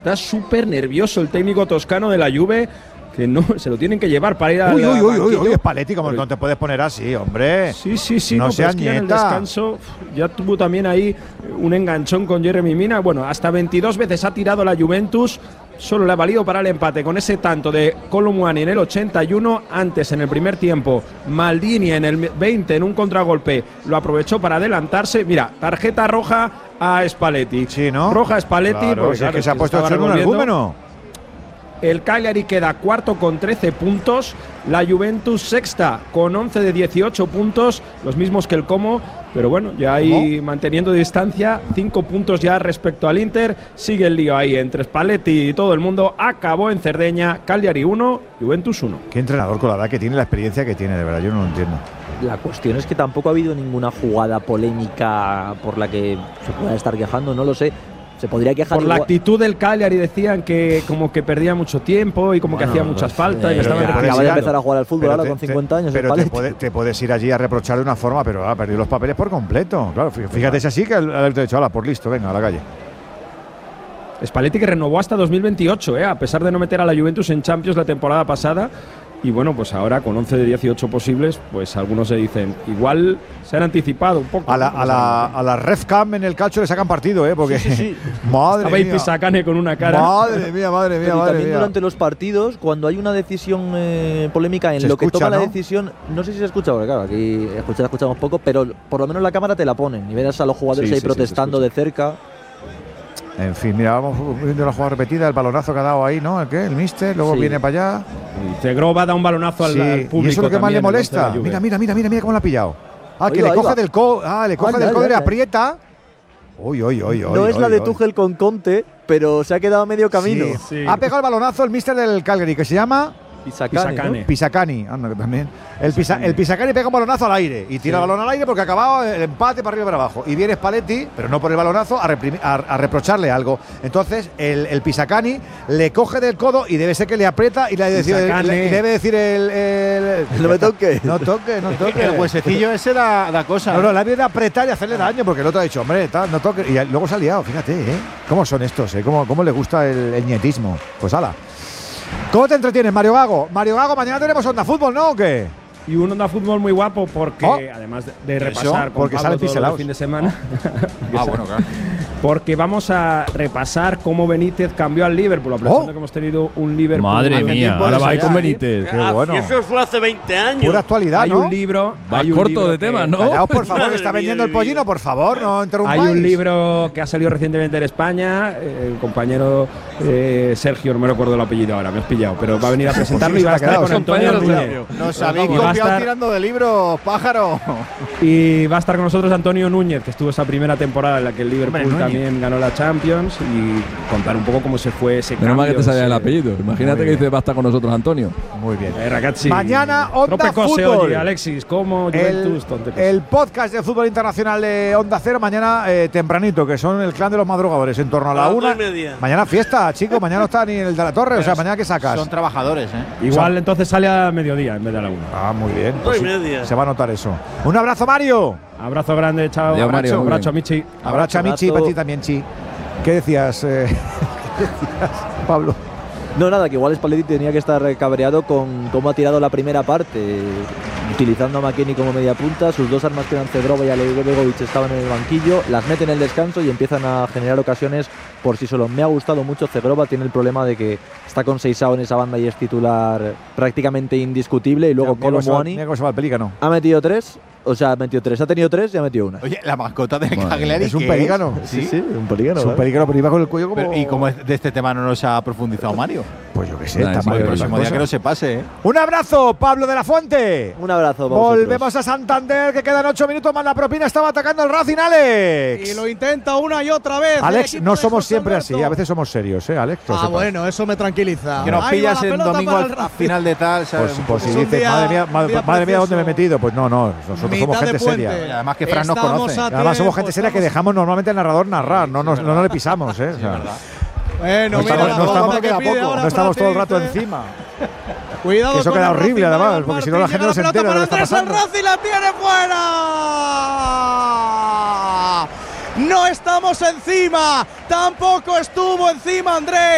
Está súper nervioso el técnico toscano de la Juve, que no se lo tienen que llevar para ir a Uy, Spalletti, como no te puedes poner así, hombre. Sí, no seas nieta. En el descanso ya tuvo también ahí un enganchón con Yeremy Mina. Bueno, hasta 22 veces ha tirado la Juventus, solo le ha valido para el empate con ese tanto de Kolo Muani en el 81. Antes, en el primer tiempo, Maldini en el 20 en un contragolpe lo aprovechó para adelantarse. Mira, tarjeta roja a Spalletti. Sí, ¿no? Roja a Spalletti. Claro, pues, es que se ha puesto hecho en un argumento. El Cagliari queda cuarto con 13 puntos, la Juventus sexta con 11 de 18 puntos, los mismos que el Como, pero bueno, ya ahí manteniendo distancia, 5 puntos ya respecto al Inter. Sigue el lío ahí entre Spalletti y todo el mundo. Acabó en Cerdeña, Cagliari 1, Juventus 1. Qué entrenador con la edad que tiene, la experiencia que tiene, de verdad, yo no lo entiendo. La cuestión es que tampoco ha habido ninguna jugada polémica por la que se pueda estar quejando, no lo sé. Se podría quejar por la actitud del Cagliari. Decían que como que perdía mucho tiempo y como que hacía muchas faltas. Acaba de empezar a jugar al fútbol ahora con 50 años. Pero te puedes ir allí a reprochar de una forma, pero ha perdido los papeles por completo. Claro, fíjate, es así que el dicho, hala, por listo, venga, a la calle. Spalletti, que renovó hasta 2028, a pesar de no meter a la Juventus en Champions la temporada pasada. Y bueno, pues ahora con 11 de 18 posibles, pues algunos se dicen, igual se han anticipado un poco. A la Refcam en el calcio le sacan partido, porque sí. Madre mía. Pisacane con una cara. Madre mía. También durante los partidos, cuando hay una decisión polémica en lo que toma la decisión, no sé si se escucha, porque claro, aquí escuchamos poco, pero por lo menos la cámara te la ponen y verás a los jugadores ahí protestando de cerca. En fin, mira, vamos viendo la jugada repetida, el balonazo que ha dado ahí, ¿no? El míster, luego viene para allá. Y Zegrova da un balonazo al público. Y eso es lo que más le molesta. Mira cómo la ha pillado. Que le coge del codo. Le coge del codo y le aprieta. No es la de Tuchel con Conte, pero se ha quedado a medio camino. Sí. Ha pegado el balonazo el míster del Cagliari, que se llama Pisacani, anda, que también. El Pisacani pega un balonazo al aire y tira el balón al aire porque acababa el empate para arriba y para abajo. Y viene Spalletti, pero no por el balonazo, a reprocharle algo. Entonces el Pisacani le coge del codo y debe ser que le aprieta y le debe decir no me toque. No toque. El huesecillo ese da cosa. No, la viene a apretar y hacerle daño porque el otro ha dicho, hombre, no toque. Y luego se ha liado, fíjate, ¿Cómo son estos, ¿Cómo le gusta el nietismo? Pues ala. ¿Cómo te entretienes, Mario Gago? Mañana tenemos Onda Fútbol, ¿no? ¿O qué? Y un Onda Fútbol muy guapo porque, además de repasar con Pablo todo el fin de semana… Bueno, claro. Porque vamos a repasar cómo Benítez cambió al Liverpool, aprovechando que hemos tenido un Liverpool… Madre mía, ahora va a ir con Benítez. Qué bueno. Eso fue hace 20 años. Pura actualidad, ¿no? Hay un libro… Va corto de temas, ¿no? Callaos, por favor, que está vendiendo el pollino, por favor, no interrumpáis. Hay un libro que ha salido recientemente en España, el compañero Sergio, no me recuerdo el apellido ahora, me has pillado, pero va a venir a presentarlo y va a estar con Antonio Núñez. Nos habéis copiado tirando de libros, pájaro. Y va a estar con nosotros Antonio Núñez, que estuvo esa primera temporada en la que el Liverpool también ganó la Champions, y contar un poco cómo se fue ese cambio. Menos mal que te sabía el apellido. Imagínate que dice va a estar con nosotros Antonio. Muy bien. Ragazzi, mañana Onda Fútbol. Oye, Alexis, como Juventus, el podcast de fútbol internacional de Onda Cero mañana tempranito, que son el clan de los madrugadores, en torno a la 1:30. Mañana fiesta, chicos, mañana no está ni el de la Torre, o sea, mañana ¿qué sacas? Son trabajadores, Igual entonces sale a mediodía en vez de a la 1. Ah, muy bien. Pues se va a notar eso. Un abrazo, Mario. Abrazo grande, chao. Adiós, Mario. Abrazo a Michi. Abrazo a Michi, para ti también, Chi. ¿Qué decías, Pablo? No, nada, que igual Spalletti tenía que estar cabreado con cómo ha tirado la primera parte, utilizando a McKennie como media punta. Sus dos armas que eran Zegrova y Alegovic estaban en el banquillo, las meten en el descanso y empiezan a generar ocasiones por sí solo. Me ha gustado mucho Zegrova, tiene el problema de que está con Seisao en esa banda y es titular prácticamente indiscutible. Y luego Kolo Muani ha metido 3. O sea, ha metido 3, ha tenido 3 y ha metido 1. Oye, la mascota de Cagliari es un pelícano. Sí, un pelícano. Es un pelícano, pero iba con el cuello como… Pero, ¿y cómo de este tema no nos ha profundizado Mario? Pues yo qué sé, el próximo día que no se pase, Un abrazo, Pablo de la Fuente. Un abrazo, volvemos a Santander, que quedan 8 minutos más la propina. Estaba atacando el Racing, Alex. Y lo intenta una y otra vez. Alex, no somos siempre así, a veces somos serios, Alex. Bueno, eso me tranquiliza. Que nos pillas en domingo al final de tal, ¿sabes? Pues si dices, madre mía, ¿dónde me he metido? Pues no, nosotros somos gente seria. Y además que Fran nos conoce. Además somos gente seria que dejamos normalmente al narrador narrar, no le pisamos, Sí, verdad. Bueno, no estamos todo el rato encima. Cuidado, que eso queda horrible además, porque si no la gente no se entera de lo que está pasando. El Racing la tiene fuera. No estamos encima, tampoco estuvo encima Andrés.